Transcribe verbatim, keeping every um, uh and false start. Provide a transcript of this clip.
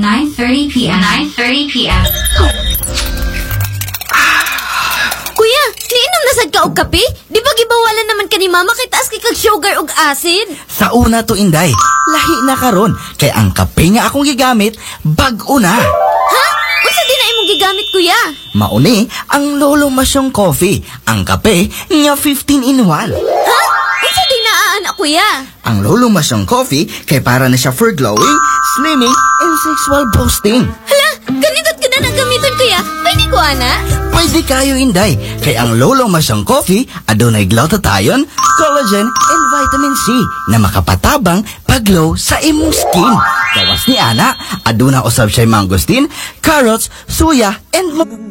nine thirty p m nine thirty p m Kuya, niinom na sad ka og kape? Di ba gibawalan naman ka ni mama kay taas kay kag sugar ug acid? Sa una to, Inday, lahi na karon kay ang kape nga akong gigamit bag-o na. Ha? Unsa di na imong gigamit, kuya? Mauni ang Lolo Masyong Coffee, ang kape nga fifteen in one. Ha? Unsa di na aana, kuya? Ang Lolo Masyong Coffee kay para na siya for glowing, slimming, and sexual boosting. Hala, ganito't ka na nagamiton, kuya. Pwede ko, ana? Pwede kayo, Inday, kay ang Lolo Masyong Coffee adunay glutathione, collagen, and vitamin C na makapatabang pag-glow sa imong skin. Gawas ni ana, aduna usab siya mangosteen, carrots, suya, and